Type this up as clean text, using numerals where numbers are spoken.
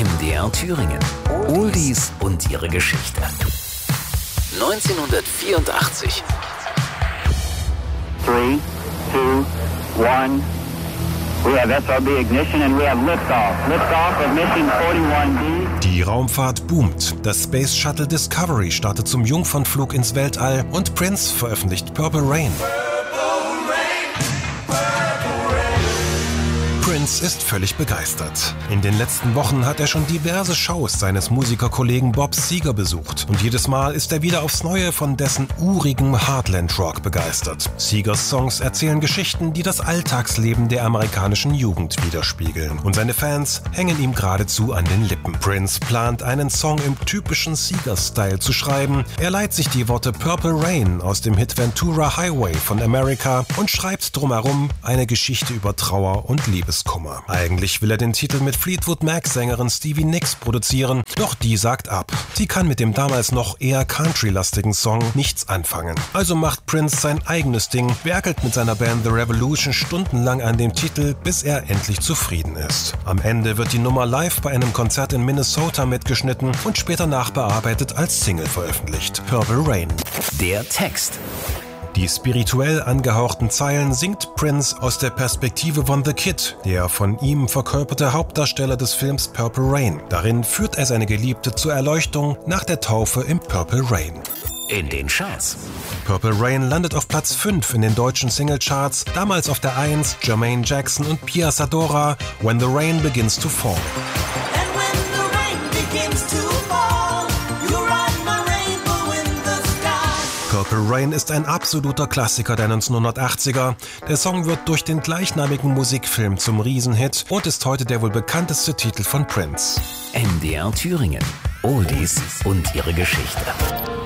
MDR Thüringen. Oldies und ihre Geschichte. 1984. 3, 2, 1. We have SRB ignition and we have liftoff. Liftoff of Mission 41B. Die Raumfahrt boomt. Das Space Shuttle Discovery startet zum Jungfernflug ins Weltall und Prince veröffentlicht Purple Rain. Prince ist völlig begeistert. In den letzten Wochen hat er schon diverse Shows seines Musikerkollegen Bob Seger besucht. Und jedes Mal ist er wieder aufs Neue von dessen urigem Heartland-Rock begeistert. Segers Songs erzählen Geschichten, die das Alltagsleben der amerikanischen Jugend widerspiegeln. Und seine Fans hängen ihm geradezu an den Lippen. Prince plant, einen Song im typischen Seger-Style zu schreiben. Er leiht sich die Worte Purple Rain aus dem Hit Ventura Highway von America und schreibt drumherum eine Geschichte über Trauer und Liebeskummer. Eigentlich will er den Titel mit Fleetwood Mac-Sängerin Stevie Nicks produzieren, doch die sagt ab. Sie kann mit dem damals noch eher country-lastigen Song nichts anfangen. Also macht Prince sein eigenes Ding, werkelt mit seiner Band The Revolution stundenlang an dem Titel, bis er endlich zufrieden ist. Am Ende wird die Nummer live bei einem Konzert in Minnesota mitgeschnitten und später nachbearbeitet als Single veröffentlicht. Purple Rain. Der Text. Die spirituell angehauchten Zeilen singt Prince aus der Perspektive von The Kid, der von ihm verkörperte Hauptdarsteller des Films Purple Rain. Darin führt er seine Geliebte zur Erleuchtung nach der Taufe im Purple Rain. In den Charts. Purple Rain landet auf Platz 5 in den deutschen Singlecharts, damals auf der 1 Jermaine Jackson und Pia Zadora, When the Rain Begins to Fall. Purple Rain ist ein absoluter Klassiker der 1980er. Der Song wird durch den gleichnamigen Musikfilm zum Riesenhit und ist heute der wohl bekannteste Titel von Prince. MDR Thüringen. Oldies und ihre Geschichte.